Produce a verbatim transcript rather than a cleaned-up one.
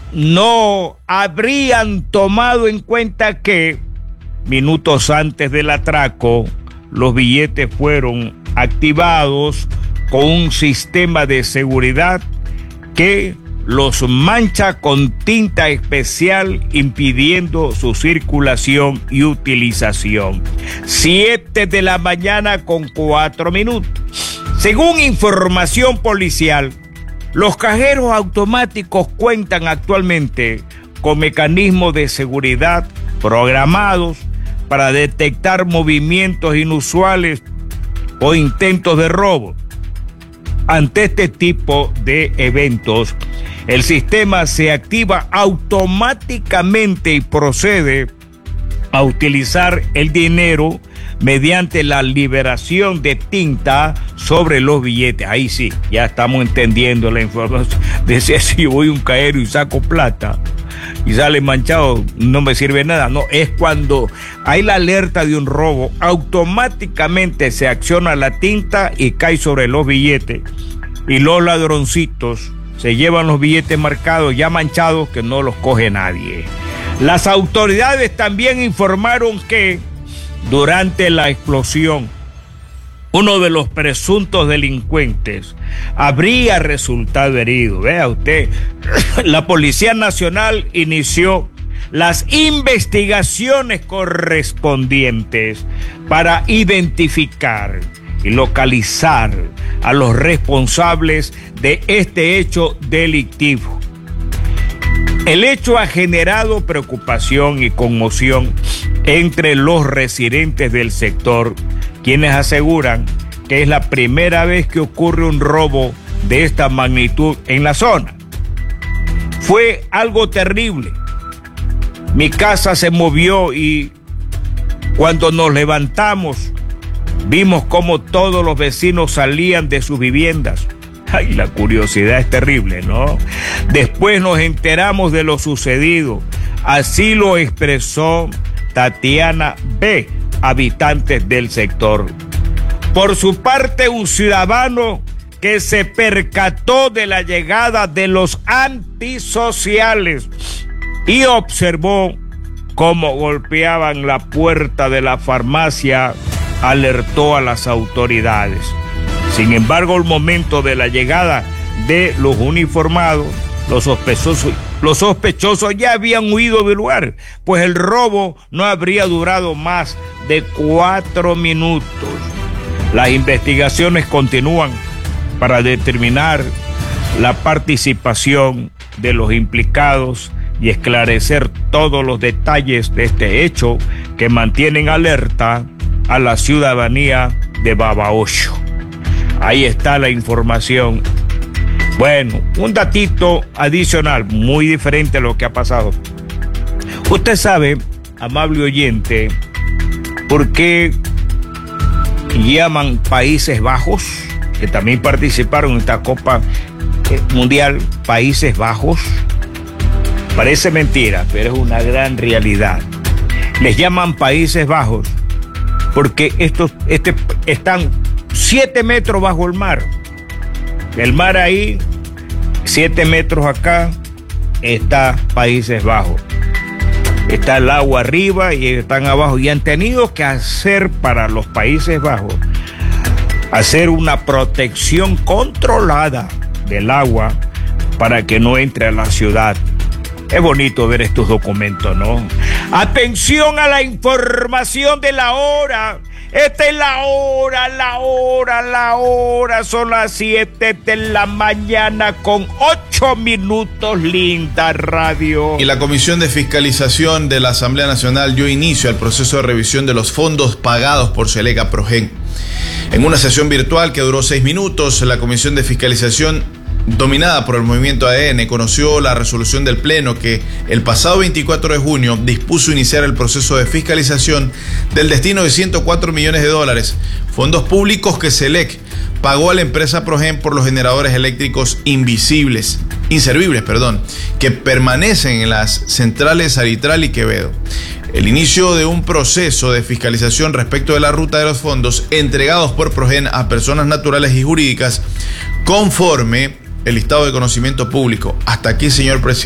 no habrían tomado en cuenta que minutos antes del atraco, los billetes fueron activados con un sistema de seguridad que los mancha con tinta especial, impidiendo su circulación y utilización. Siete de la mañana con cuatro minutos. Según información policial, los cajeros automáticos cuentan actualmente con mecanismos de seguridad programados para detectar movimientos inusuales o intentos de robo. Ante este tipo de eventos, el sistema se activa automáticamente y procede a utilizar el dinero mediante la liberación de tinta sobre los billetes. Ahí sí, ya estamos entendiendo la información. Decía, si voy a un cajero y saco plata y sale manchado, no me sirve nada. No, es cuando hay la alerta de un robo, automáticamente se acciona la tinta y cae sobre los billetes, y los ladroncitos se llevan los billetes marcados, ya manchados, que no los coge nadie. Las autoridades también informaron que durante la explosión, uno de los presuntos delincuentes habría resultado herido. Vea usted, la Policía Nacional inició las investigaciones correspondientes para identificar y localizar a los responsables de este hecho delictivo. El hecho ha generado preocupación y conmoción entre los residentes del sector, quienes aseguran que es la primera vez que ocurre un robo de esta magnitud en la zona. Fue algo terrible. Mi casa se movió y cuando nos levantamos vimos cómo todos los vecinos salían de sus viviendas. Ay, la curiosidad es terrible, ¿no? Después nos enteramos de lo sucedido. Así lo expresó Tatiana B., habitantes del sector. Por su parte, un ciudadano que se percató de la llegada de los antisociales y observó cómo golpeaban la puerta de la farmacia, alertó a las autoridades. Sin embargo, al momento de la llegada de los uniformados, los sospechosos, los sospechosos ya habían huido del lugar, pues el robo no habría durado más de cuatro minutos. Las investigaciones continúan para determinar la participación de los implicados y esclarecer todos los detalles de este hecho que mantienen alerta a la ciudadanía de Babahoyo. Ahí está la información. Bueno, un datito adicional, muy diferente a lo que ha pasado. Usted sabe, amable oyente, por qué llaman Países Bajos, que también participaron en esta Copa Mundial, Países Bajos. Parece mentira, pero es una gran realidad. Les llaman Países Bajos porque estos este, están siete metros bajo el mar. El mar ahí, siete metros acá, está Países Bajos. Está el agua arriba y están abajo. Y han tenido que hacer para los Países Bajos, hacer una protección controlada del agua para que no entre a la ciudad. Es bonito ver estos documentos, ¿no? Atención a la información de la hora. Esta es la hora, la hora, la hora. Son las siete de la mañana con ocho minutos, linda radio. Y la Comisión de Fiscalización de la Asamblea Nacional dio inicio al proceso de revisión de los fondos pagados por Selega Progen. En una sesión virtual que duró seis minutos, la Comisión de Fiscalización, dominada por el Movimiento A D N, conoció la resolución del Pleno que el pasado veinticuatro de junio dispuso iniciar el proceso de fiscalización del destino de ciento cuatro millones de dólares, fondos públicos que SELEC pagó a la empresa Progen por los generadores eléctricos invisibles, inservibles, perdón, que permanecen en las centrales Aritral y Quevedo. El inicio de un proceso de fiscalización respecto de la ruta de los fondos entregados por Progen a personas naturales y jurídicas conforme el listado de conocimiento público. Hasta aquí, señor presidente.